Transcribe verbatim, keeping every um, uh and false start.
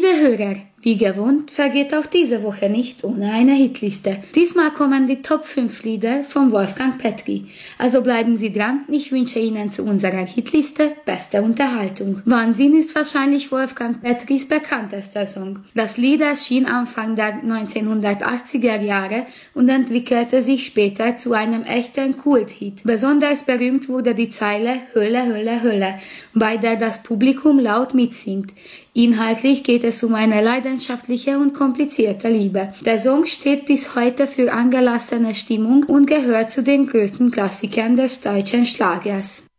Liebe Hörer, wie gewohnt vergeht auch diese Woche nicht ohne eine Hitliste. Diesmal kommen die Top fünf Lieder von Wolfgang Petry. Also bleiben Sie dran, ich wünsche Ihnen zu unserer Hitliste beste Unterhaltung. Wahnsinn ist wahrscheinlich Wolfgang Petrys bekanntester Song. Das Lied erschien Anfang der neunzehnhundertachtziger Jahre und entwickelte sich später zu einem echten Kulthit. Besonders berühmt wurde die Zeile Hölle, Hölle, Hölle, bei der das Publikum laut mitsingt. Inhaltlich geht es um eine leidenschaftliche und komplizierte Liebe. Der Song steht bis heute für angelassene Stimmung und gehört zu den größten Klassikern des deutschen Schlagers.